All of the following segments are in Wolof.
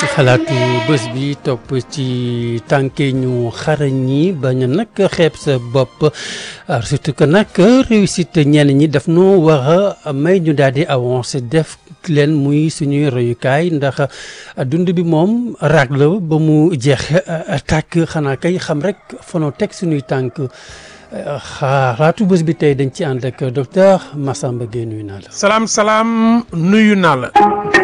ci xalaatu bés bi topp ci tànke ñu xarañ ñi bañ a nag xeeb sa bopp surtout que nag réussite ñenn ñi daf nu war a may ñu daal di avancer def leen muy suñuy royukaay ndax dund bi moom raag la ba mu jeex tàkk xanaa kay xam rek fa noo teg suñuy tànk xalaatu bés bi tey dañ ci ànd ak docteur Massamba Gueye nuyu naa la. salaam nuyu naa la.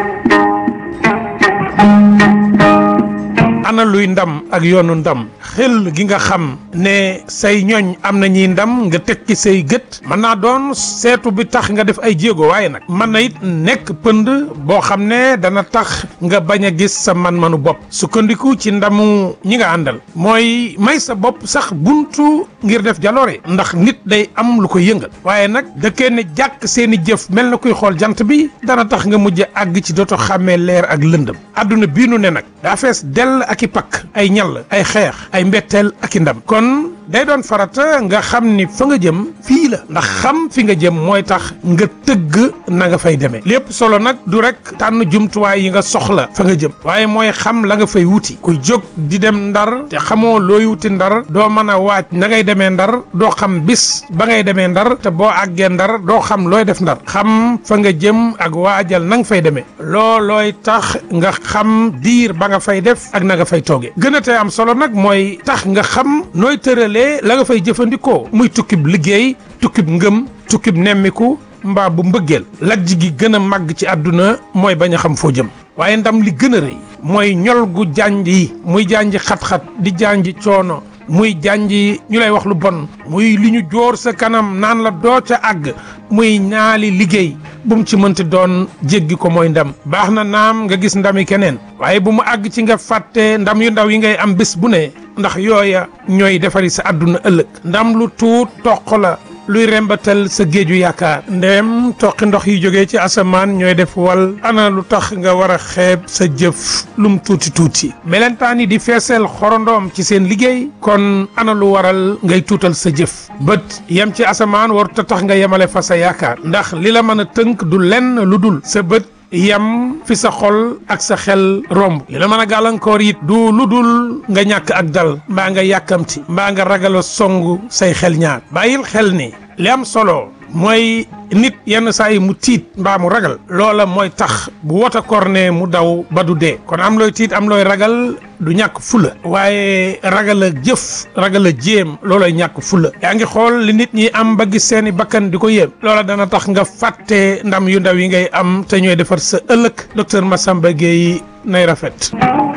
ana luy ndam ak yoonu ndam xel gi nga xam ne say ñooñ am na ñuy ndam nga teg ci say gët mën naa doon seetu bi tax nga def ay jéego waaye nag mën na it nekk pënd boo xam ne dana tax nga bañ a gis sa man-manu bopp sukkandiku ci ndamu ñi nga àndal mooy may sa bopp sax buntu ngir def jaloore ndax nit day am lu ko yëngal waaye nag dëkkee ne jàkk seeni jëf mel na kuy xool jant bi dana tax nga mujj àgg ci dootoo xàmmee leer ak lëndëm adduna bii nu ne nag daa fees dell ak i pakk ay ñal ay xeex ay mbetteel ak i ndam kon day doon farata nga xam ni fa nga jëm fii la ndax xam fi nga jëm mooy tax nga tëgg na nga fay demee lépp solo nag du rek tànn jumtuwaay yi nga soxla fa nga jëm waaye mooy xam la nga fay wuti kuy jóg di dem ndar te xamoo looy wuti ndar doo mën a waaj na ngay demee ndar doo xam bis ba ngay demee ndar te boo àggee ndar doo xam looy def ndar xam fa nga jëm ak waajal na nga fay demee loolooy tax nga xam diir ba nga fay def ak na nga fay toogee gën a tey am solo nag mooy tax nga xam nooy tëralee la nga fay jëfandikoo muy tukkib liggéey tukkib ngëm tukkib nemmiku mbaa bu mbëggeel lajj gi gën a màgg ci àdduna mooy bañ a xam foo jëm waaye ndam li gën a rëy mooy ñol gu janj yi muy janj xat-xat di janj coono muy janj ñu lay wax lu bon muy li ñu jóor sa kanam naan la doo ca àgg muy ñaali liggéey bu mu ci mënti doon jéggi ko mooy ndam baax na naam nga gis ndami keneen waaye bu mu àgg ci nga fàtte ndam yu ndaw yi ngay am bés bu ne ndax yooya ñooy defari sa àdduna ëllëg ndam lu tuut toq la luy rembatal sa géeju yaakaar ndem toqi ndox yi jógee ci asamaan ñooy def wal ana lu tax nga war a xeeb sa jëf lum tuuti melentaan yi di feeseel xorondoom ci seen liggéey kon ana lu waral ngay tuutal sa jëf bët yem ci asamaan warut a tax nga yemale fa sa yaakaar ndax li la mën a tënk du lenn lu dul sa bët yam fi sa xol ak sa xel romb li la mën a gàllankoor it du lu dul nga ñàkk ak dal mbaa nga yàkkamti mbaa nga ragal a song say xel ñaar bàyyil xel ni li am solo mooy nit yenn saa yi mu tiit mbaa mu ragal loola mooy tax bu wota korne mu daw ba du dee kon am looy tiit am looy ragal du ñàkk fula waaye ragal a jëf ragal a jéem loolooy ñàkk fula yaa ngi xool li nit ñi am ba gis seeni bakkan di ko yéem loola dana tax nga fàtte ndam yu ndaw yi ngay am te ñooy defar sa ëllëg docteur Massamba Gueye nay rafet.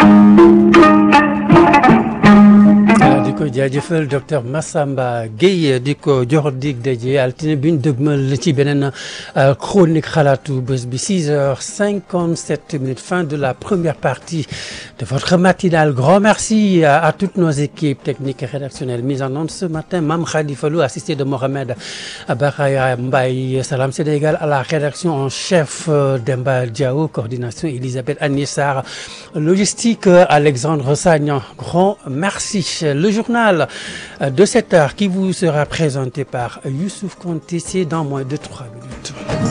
di ko jaajëfal docteur Massamba Gueye di ko jox dig daje altine bi ñu dëgmal ci beneen chronique xalaatu bés bi 6h57 fin de la première partie de votre matinale. Grand merci à toutes nos équipes techniques et rédactionnelles mises en onde ce matin. Mame Khalifa Lou assisté de Mohamed Bakaya Mbaye. Salam Sénégal à la rédaction en chef Demba Diao, coordination Elisabeth Agnès-Sarr, logistique Alexandre Sagnan. Grand merci. Le journal de 7h qui vous sera présenté par Youssouf Konté, c'est dans moins de 3 minutes.